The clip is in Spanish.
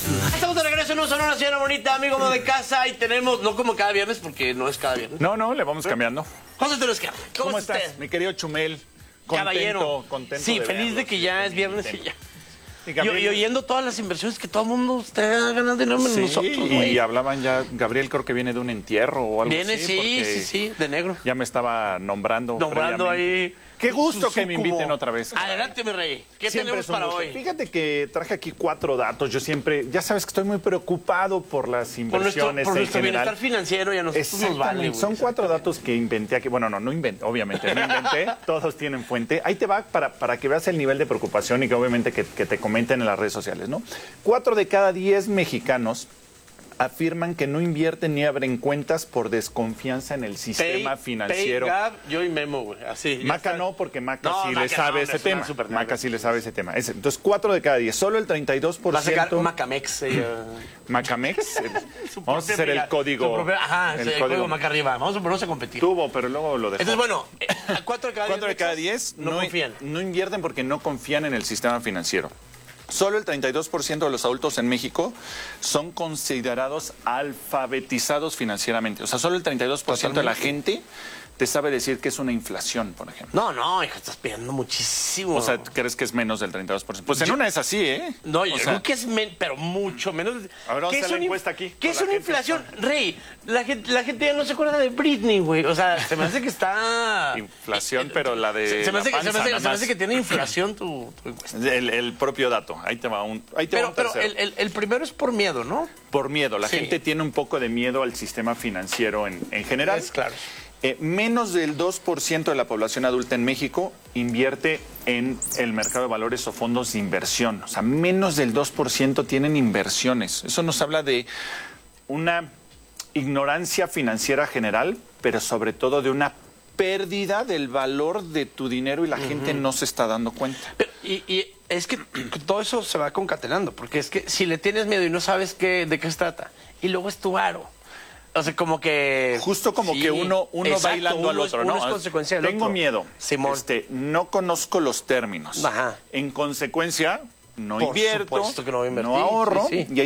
Estamos de regreso en un Sonora, señora bonita, amigo de casa, y tenemos, no como cada viernes, porque no es cada viernes. No, le vamos cambiando. José Terusca, ¿Cómo está estás, usted? mi querido Chumel? Caballero. Contento sí, de feliz verlos, de que ya es viernes y ya. Y, Y oyendo todas las inversiones que todo el mundo está ganando dinero menos sí, nosotros, y güey. hablaban ya, Gabriel creo que viene de un entierro o algo Viene, así. sí, porque sí, de negro. Ya me estaba nombrando Nombrando previamente. ahí. Qué gusto su que me sucubo. inviten otra vez. Adelante, mi rey. ¿Qué Siempre tenemos es un para gusto. hoy? Fíjate que traje aquí 4 datos. Yo siempre, ya sabes que estoy muy preocupado por las Por inversiones nuestro en general. bienestar financiero y a nosotros nos vale, Exactamente. güey. Son 4 datos que inventé aquí. Bueno, no inventé, obviamente, no inventé. Todos tienen fuente. Ahí te va para que veas el nivel de preocupación y que obviamente que te comenten en las redes sociales, ¿no? 4 de cada 10 mexicanos afirman que no invierten ni abren cuentas por desconfianza en el sistema financiero. Gab, yo y Memo, güey. Así. Maca no, porque Maca No, sí Maca le sabe no, ese es una tema. super Maca nave. sí le sabe ese tema. Entonces, 4 de cada 10. Solo el 32%. Va a sacar Macamex. Macamex. Su Vamos a propia hacer el filial, código. su propia- ajá, el código Maca arriba. Vamos a ponernos a competir. Tuvo, pero luego lo dejó. Entonces, bueno, 4 de cada 10. 4 de cada 10 no confían. No invierten porque no confían en el sistema financiero. Solo el 32% de los adultos en México son considerados alfabetizados financieramente. O sea, solo el 32% de la gente te sabe decir que es una inflación, por ejemplo. No, hijo, estás pidiendo muchísimo. O sea, ¿crees que es menos del 32%? Pues en una es así, ¿eh? No, yo O sea, creo que es pero mucho menos. A ver, vamos ¿Qué a hacer es la una encuesta aquí, ¿Qué con es la una gente. inflación? Rey, la gente ya no se acuerda de Britney, güey. O sea, se me hace que está... Inflación, pero la de Se me hace, la panza, nada se me más. hace que tiene inflación tu encuesta. El propio dato. Ahí te va un Pero tercero. el primero es por miedo, ¿no? Por miedo. La Sí. gente tiene un poco de miedo al sistema financiero en general. Es claro. Menos del 2% de la población adulta en México invierte en el mercado de valores o fondos de inversión. O sea, menos del 2% tienen inversiones. Eso nos habla de una ignorancia financiera general, pero sobre todo de una pérdida del valor de tu dinero y la gente no se está dando cuenta. Pero, y es que todo eso se va concatenando, porque es que si le tienes miedo y no sabes de qué se trata, y luego es tu varo. O sea, como que... Justo como sí, que uno exacto, va hilando al uno otro, es, ¿no? Uno es consecuencia del Tengo otro. miedo. Simón. No conozco los términos. Ajá. En consecuencia, no Por invierto, supuesto que no voy a invertir, no ahorro. sí, sí. Y